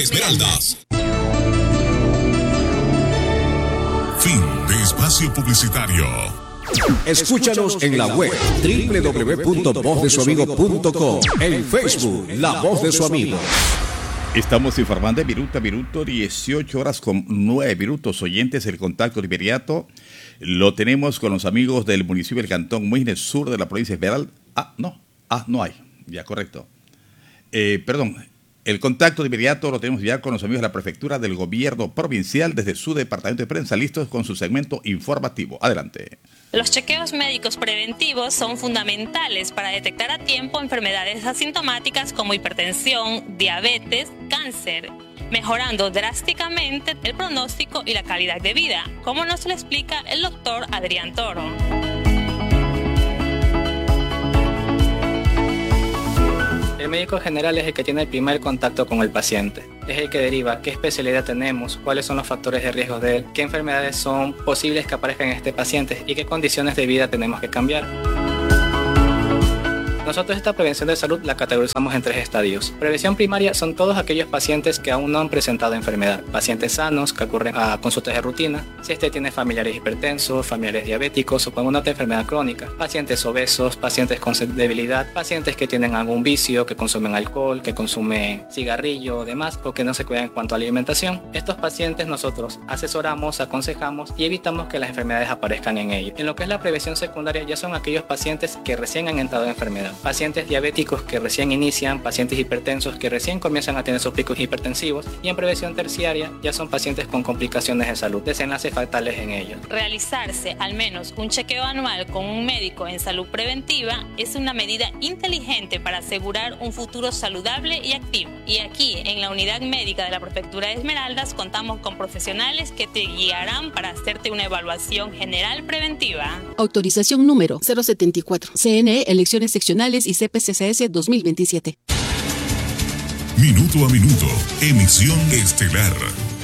Esmeraldas. Fin de espacio publicitario. Escúchanos en la web www.vozdesuamigo.com, en Facebook La Voz de Su Amigo. Estamos informando de minuto a minuto, 18 horas con 9 minutos. Oyentes, el contacto inmediato lo tenemos con los amigos del municipio del Cantón Muisne Sur de la provincia de Esmeraldas. No hay. Ya, correcto. El contacto de inmediato lo tenemos ya con los amigos de la prefectura del gobierno provincial desde su departamento de prensa, listos con su segmento informativo. Adelante. Los chequeos médicos preventivos son fundamentales para detectar a tiempo enfermedades asintomáticas como hipertensión, diabetes, cáncer, mejorando drásticamente el pronóstico y la calidad de vida, como nos lo explica el doctor Adrián Toro. El médico general es el que tiene el primer contacto con el paciente. Es el que deriva qué especialidad tenemos, cuáles son los factores de riesgo de él, qué enfermedades son posibles que aparezcan en este paciente y qué condiciones de vida tenemos que cambiar. Nosotros esta prevención de salud la categorizamos en 3 estadios. Prevención primaria son todos aquellos pacientes que aún no han presentado enfermedad. Pacientes sanos que acurren a consultas de rutina. Si este tiene familiares hipertensos, familiares diabéticos o con una otra enfermedad crónica. Pacientes obesos, pacientes con debilidad, pacientes que tienen algún vicio, que consumen alcohol, que consumen cigarrillo o demás, o que no se cuidan en cuanto a la alimentación. Estos pacientes nosotros asesoramos, aconsejamos y evitamos que las enfermedades aparezcan en ellos. En lo que es la prevención secundaria ya son aquellos pacientes que recién han entrado en enfermedad. Pacientes diabéticos que recién inician, pacientes hipertensos que recién comienzan a tener sus picos hipertensivos, y en prevención terciaria ya son pacientes con complicaciones de salud, desenlaces fatales en ellos. Realizarse al menos un chequeo anual con un médico en salud preventiva es una medida inteligente para asegurar un futuro saludable y activo. Y aquí, en la unidad médica de la Prefectura de Esmeraldas, contamos con profesionales que te guiarán para hacerte una evaluación general preventiva. Autorización número 074. CNE, elecciones seccionales y CPCCS 2027. Minuto a minuto, emisión estelar.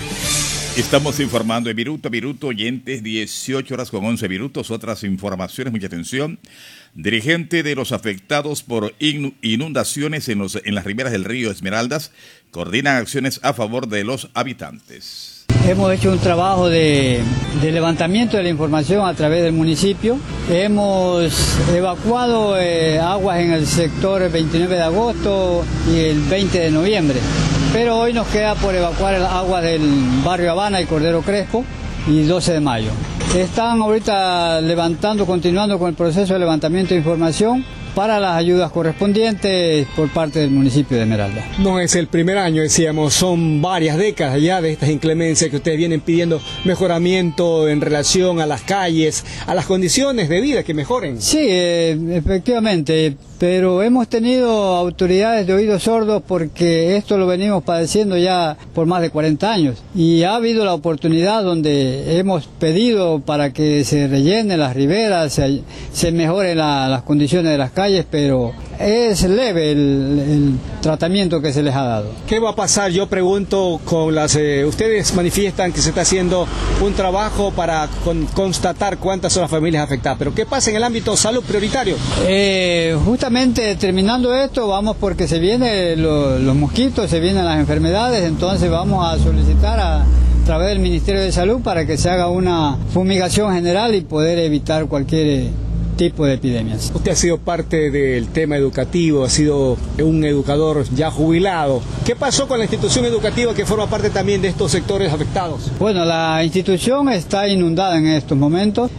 Estamos informando de minuto a minuto, oyentes, 18 horas con 11 minutos. Otras informaciones, mucha atención. Dirigente de los afectados por inundaciones en las riberas del río Esmeraldas coordinan acciones a favor de los habitantes. Hemos hecho un trabajo de levantamiento de la información a través del municipio. Hemos evacuado aguas en el sector 29 de agosto y el 20 de noviembre. Pero hoy nos queda por evacuar el agua del barrio Habana y Cordero Crespo y 12 de mayo. Están ahorita continuando con el proceso de levantamiento de información para las ayudas correspondientes por parte del municipio de Esmeraldas. No es el primer año, decíamos, son varias décadas ya de estas inclemencias que ustedes vienen pidiendo mejoramiento en relación a las calles, a las condiciones de vida que mejoren. Sí, efectivamente, pero hemos tenido autoridades de oídos sordos porque esto lo venimos padeciendo ya por más de 40 años y ha habido la oportunidad donde hemos pedido para que se rellenen las riberas, se mejoren las condiciones de las calles, pero es leve el tratamiento que se les ha dado. ¿Qué va a pasar? Yo pregunto con ustedes manifiestan que se está haciendo un trabajo para constatar cuántas son las familias afectadas, pero ¿qué pasa en el ámbito salud prioritario? Justamente terminando esto, vamos porque se vienen los mosquitos, se vienen las enfermedades, entonces vamos a solicitar a través del Ministerio de Salud para que se haga una fumigación general y poder evitar cualquier tipo de epidemias. Usted ha sido parte del tema educativo, ha sido un educador ya jubilado. ¿Qué pasó con la institución educativa que forma parte también de estos sectores afectados? Bueno, la institución está inundada en estos momentos.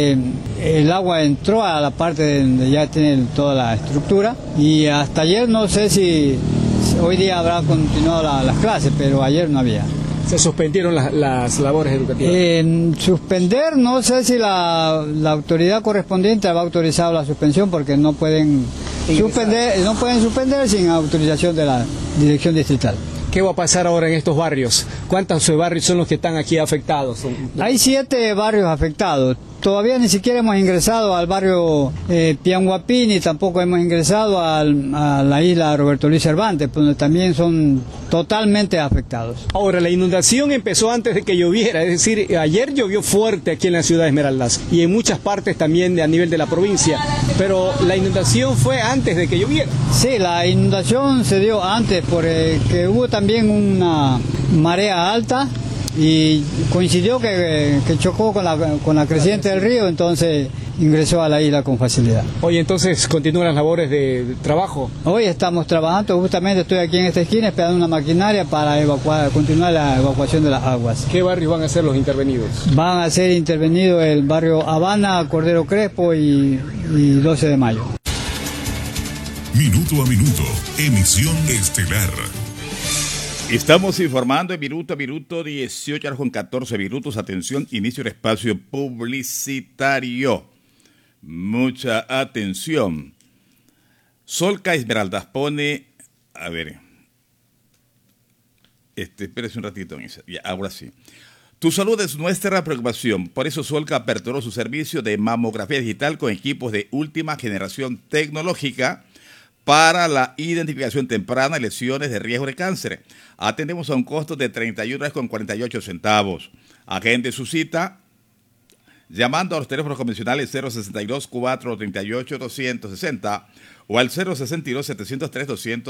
El agua entró a la parte donde ya tiene toda la estructura y hasta ayer no sé si hoy día habrá continuado las clases, pero ayer no había. ¿Se suspendieron las labores educativas? Suspender, no sé si la autoridad correspondiente ha autorizado la suspensión porque no pueden suspender sin autorización de la dirección distrital. ¿Qué va a pasar ahora en estos barrios? ¿Cuántos barrios son los que están aquí afectados? Hay 7 barrios afectados. todavía ni siquiera hemos ingresado al barrio Pianguapí, ni tampoco hemos ingresado a la isla Roberto Luis Cervantes, donde también son totalmente afectados. Ahora, la inundación empezó antes de que lloviera, es decir, ayer llovió fuerte aquí en la ciudad de Esmeraldas y en muchas partes también a nivel de la provincia, pero la inundación fue antes de que lloviera. Sí, la inundación se dio antes porque hubo también una marea alta y coincidió que chocó con la creciente del río, entonces ingresó a la isla con facilidad. Hoy entonces continúan las labores de trabajo. Hoy estamos trabajando, justamente estoy aquí en esta esquina esperando una maquinaria para continuar la evacuación de las aguas. ¿Qué barrios van a ser los intervenidos? Van a ser intervenidos el barrio Habana, Cordero Crespo y 12 de Mayo. Minuto a minuto, emisión estelar. Estamos informando en minuto a minuto, 18 horas con 14 minutos. Atención, inicio del espacio publicitario. Mucha atención. Solca Esmeraldas pone, a ver, espérese un ratito, ya, ahora sí. Tu salud es nuestra preocupación, por eso Solca aperturó su servicio de mamografía digital con equipos de última generación tecnológica para la identificación temprana de lesiones de riesgo de cáncer. Atendemos a un costo de 31,48 centavos. Agende su cita llamando a los teléfonos convencionales 062-438-260 o al 062-703-200.